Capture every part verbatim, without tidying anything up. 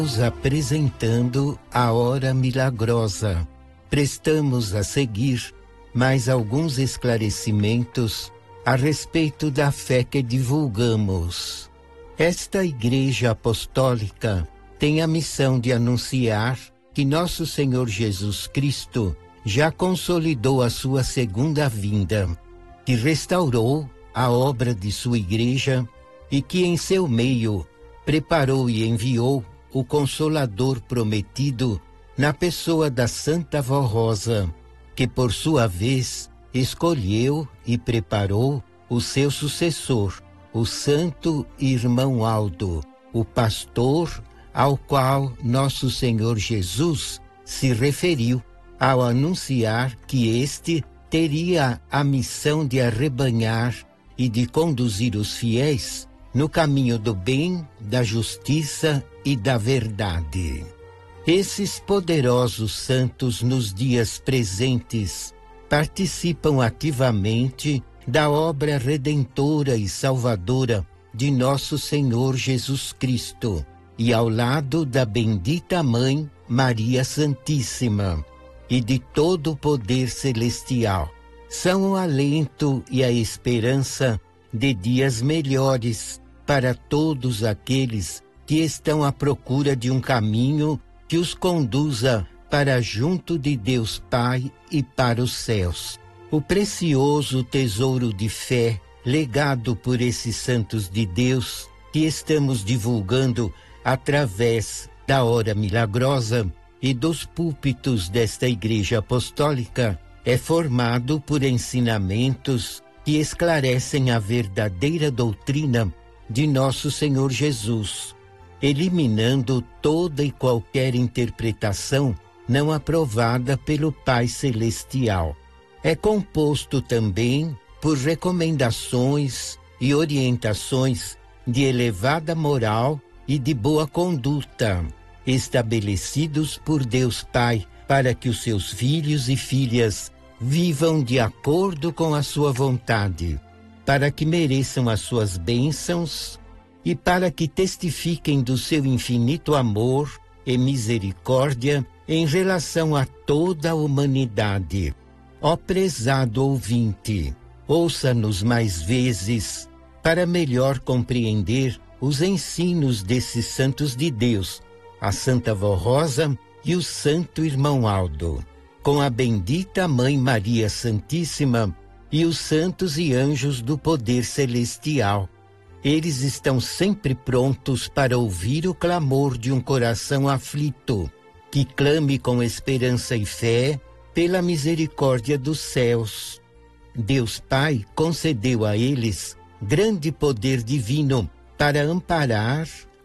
Nos apresentando a hora milagrosa. Prestamos a seguir mais alguns esclarecimentos a respeito da fé que divulgamos. Esta Igreja Apostólica tem a missão de anunciar que nosso Senhor Jesus Cristo já consolidou a sua segunda vinda, que restaurou a obra de sua Igreja e que em seu meio preparou e enviou o Consolador prometido na pessoa da Santa Vó Rosa, que por sua vez escolheu e preparou o seu sucessor, o Santo Irmão Aldo, o pastor ao qual nosso Senhor Jesus se referiu ao anunciar que este teria a missão de arrebanhar e de conduzir os fiéis no caminho do bem, da justiça e da verdade. Esses poderosos santos nos dias presentes participam ativamente da obra redentora e salvadora de nosso Senhor Jesus Cristo e ao lado da bendita Mãe Maria Santíssima e de todo o poder celestial. São o alento e a esperança de dias melhores para todos aqueles que estão à procura de um caminho que os conduza para junto de Deus Pai e para os céus. O precioso tesouro de fé legado por esses santos de Deus que estamos divulgando através da hora milagrosa e dos púlpitos desta Igreja Apostólica é formado por ensinamentos que esclarecem a verdadeira doutrina de nosso Senhor Jesus, eliminando toda e qualquer interpretação não aprovada pelo Pai Celestial. É composto também por recomendações e orientações de elevada moral e de boa conduta, estabelecidos por Deus Pai para que os seus filhos e filhas vivam de acordo com a sua vontade, para que mereçam as suas bênçãos e para que testifiquem do seu infinito amor e misericórdia em relação a toda a humanidade. Ó prezado ouvinte, ouça-nos mais vezes para melhor compreender os ensinos desses santos de Deus, a Santa Vó Rosa e o Santo Irmão Aldo, com a bendita Mãe Maria Santíssima e os santos e anjos do poder celestial. Eles estão sempre prontos para ouvir o clamor de um coração aflito, que clame com esperança e fé pela misericórdia dos céus. Deus Pai concedeu a eles grande poder divino para amparar,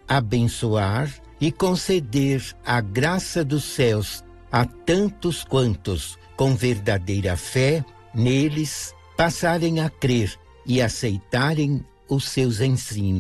abençoar e conceder a graça dos céus a tantos quantos, com verdadeira fé, neles passarem a crer e aceitarem os seus ensinos.